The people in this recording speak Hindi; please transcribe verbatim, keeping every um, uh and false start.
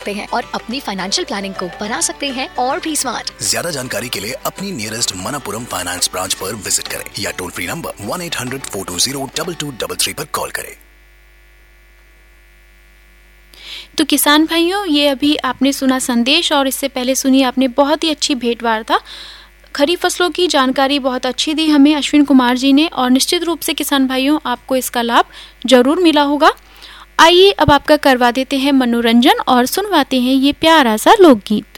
सकते हैं और अपनी फाइनेंशियल प्लानिंग को बना सकते हैं और भी स्मार्ट। ज्यादा जानकारी के लिए अपनी नियरेस्ट मनपुरम फाइनेंस ब्रांच पर विजिट करें या toll free number one eight hundred four to zero double two double three पर कॉल करें। तो किसान भाइयों, ये अभी आपने सुना संदेश और इससे पहले सुनी आपने बहुत ही अच्छी भेंटवार्ता। खरीफ फसलों की जानकारी बहुत अच्छी दी हमें अश्विन कुमार जी ने और निश्चित रूप से किसान भाइयों आपको इसका लाभ जरूर मिला होगा। आइए अब आपका करवा देते हैं मनोरंजन और सुनवाते हैं ये प्यारा सा लोकगीत।